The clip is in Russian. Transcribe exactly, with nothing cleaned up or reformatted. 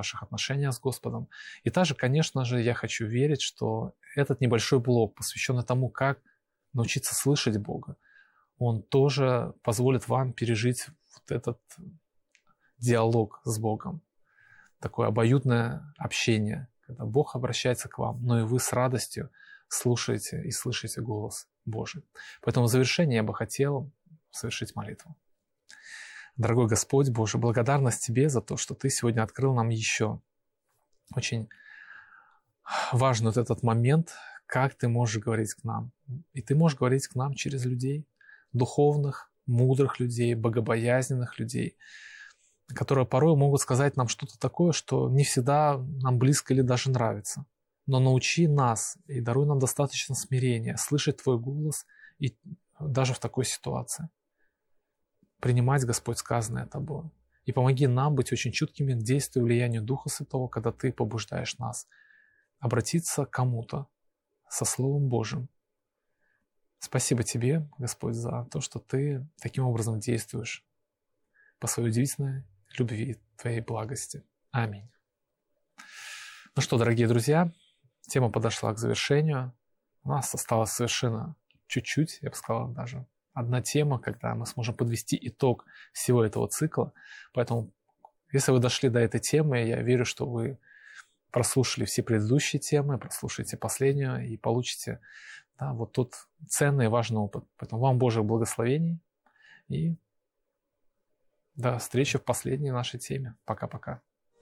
ваших отношениях с Господом. И также, конечно же, я хочу верить, что этот небольшой блок, посвященный тому, как научиться слышать Бога, он тоже позволит вам пережить вот этот диалог с Богом, такое обоюдное общение, когда Бог обращается к вам, но и вы с радостью слушаете и слышите голос Божий. Поэтому в завершение я бы хотел совершить молитву. Дорогой Господь Боже, благодарность Тебе за то, что Ты сегодня открыл нам еще очень важный вот этот момент, как Ты можешь говорить к нам. И Ты можешь говорить к нам через людей, духовных, мудрых людей, богобоязненных людей, которые порой могут сказать нам что-то такое, что не всегда нам близко или даже нравится. Но научи нас и даруй нам достаточно смирения, слышать Твой голос и даже в такой ситуации. Принимать, Господь, сказанное Тобой. И помоги нам быть очень чуткими к действию и влиянию Духа Святого, когда Ты побуждаешь нас обратиться к кому-то со Словом Божьим. Спасибо Тебе, Господь, за то, что Ты таким образом действуешь по своей удивительной любви, Твоей благости. Аминь. Ну что, дорогие друзья, тема подошла к завершению. У нас осталось совершенно чуть-чуть, я бы сказал, даже одна тема, когда мы сможем подвести итог всего этого цикла. Поэтому, если вы дошли до этой темы, я верю, что вы прослушали все предыдущие темы, прослушаете последнюю и получите, да, вот тот ценный и важный опыт. Поэтому вам Божьих благословений и до встречи в последней нашей теме. Пока-пока.